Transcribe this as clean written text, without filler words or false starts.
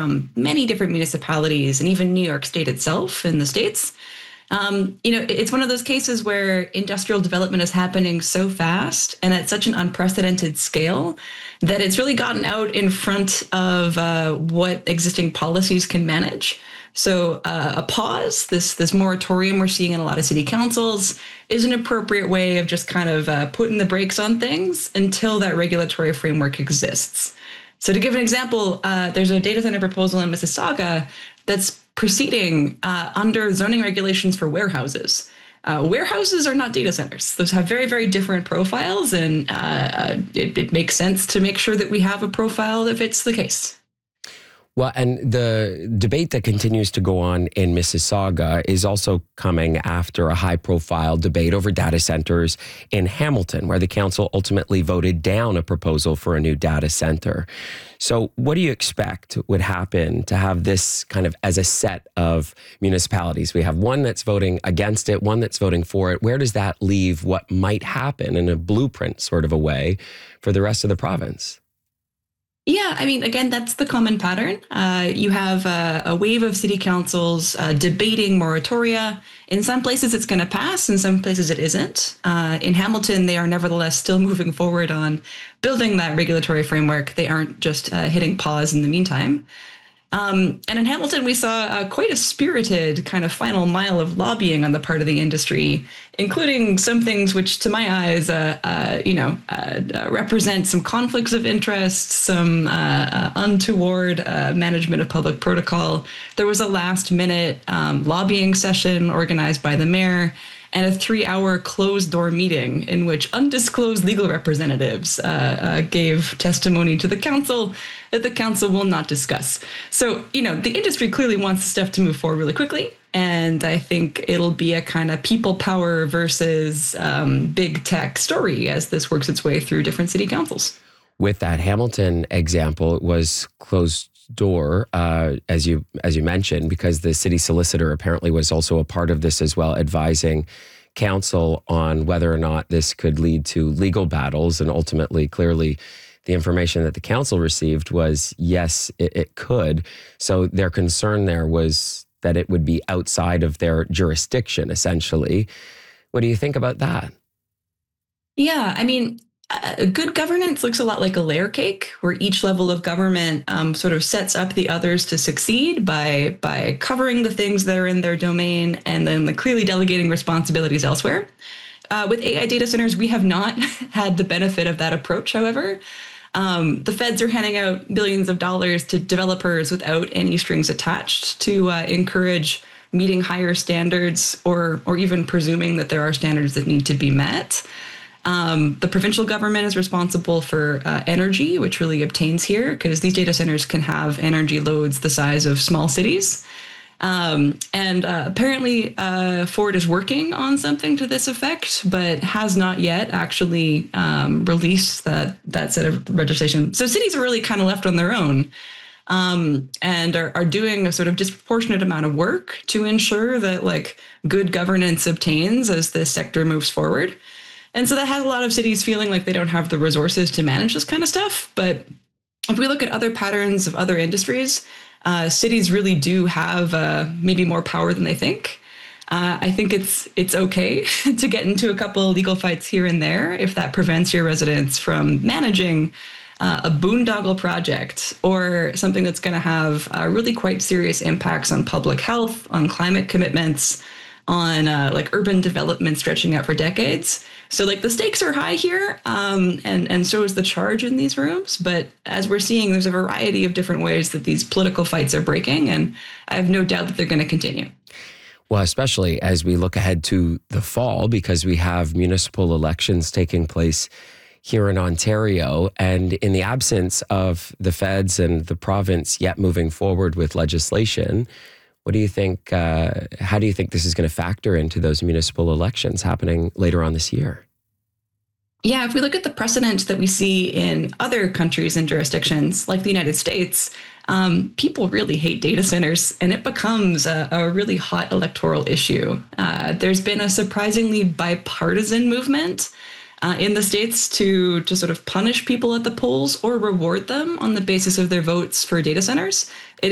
from many different municipalities and even New York State itself in the States. It's one of those cases where industrial development is happening so fast and at such an unprecedented scale that it's really gotten out in front of what existing policies can manage. So a pause, this moratorium we're seeing in a lot of city councils, is an appropriate way of just kind of putting the brakes on things until that regulatory framework exists. So to give an example, there's a data center proposal in Mississauga that's proceeding under zoning regulations for warehouses. Warehouses are not data centers. Those have very, very different profiles, and it makes sense to make sure that we have a profile that fits the case. Well, and the debate that continues to go on in Mississauga is also coming after a high-profile debate over data centers in Hamilton, where the council ultimately voted down a proposal for a new data center. So what do you expect would happen to have this kind of as a set of municipalities? We have one that's voting against it, one that's voting for it. Where does that leave what might happen in a blueprint sort of a way for the rest of the province? Yeah, I mean, again, that's the common pattern. You have a wave of city councils debating moratoria. In some places, it's going to pass. In some places, it isn't. In Hamilton, they are nevertheless still moving forward on building that regulatory framework. They aren't just hitting pause in the meantime. And in Hamilton, we saw quite a spirited kind of final mile of lobbying on the part of the industry, including some things which, to my eyes, represent some conflicts of interest, some untoward management of public protocol. There was a last-minute lobbying session organized by the mayor, and a 3-hour closed-door meeting in which undisclosed legal representatives gave testimony to the council that the council will not discuss. So, the industry clearly wants stuff to move forward really quickly, and I think it'll be a kind of people power versus big tech story as this works its way through different city councils. With that Hamilton example, it was closed door, as you mentioned, because the city solicitor apparently was also a part of this as well, advising council on whether or not this could lead to legal battles. And ultimately, clearly, the information that the council received was, yes, it could. So their concern there was that it would be outside of their jurisdiction, essentially. What do you think about that? Yeah, I mean, good governance looks a lot like a layer cake, where each level of government sort of sets up the others to succeed by covering the things that are in their domain and then clearly delegating responsibilities elsewhere. With AI data centers, we have not had the benefit of that approach, however. The feds are handing out billions of dollars to developers without any strings attached to encourage meeting higher standards or even presuming that there are standards that need to be met. The provincial government is responsible for energy, which really obtains here, because these data centers can have energy loads the size of small cities. Apparently, Ford is working on something to this effect, but has not yet actually released that set of legislation. So cities are really kind of left on their own. And are doing a sort of disproportionate amount of work to ensure that good governance obtains as this sector moves forward. And so that has a lot of cities feeling like they don't have the resources to manage this kind of stuff. But if we look at other patterns of other industries, cities really do have maybe more power than they think. I think it's okay to get into a couple of legal fights here and there if that prevents your residents from managing a boondoggle project or something that's going to have really quite serious impacts on public health, on climate commitments, on urban development stretching out for decades. So the stakes are high here, and so is the charge in these rooms. But as we're seeing, there's a variety of different ways that these political fights are breaking, and I have no doubt that they're going to continue. Well, especially as we look ahead to the fall, because we have municipal elections taking place here in Ontario, and in the absence of the feds and the province yet moving forward with legislation, what do you think, how do you think this is going to factor into those municipal elections happening later on this year? Yeah, if we look at the precedent that we see in other countries and jurisdictions, like the United States, people really hate data centers, and it becomes a really hot electoral issue. There's been a surprisingly bipartisan movement in the States to sort of punish people at the polls or reward them on the basis of their votes for data centers. It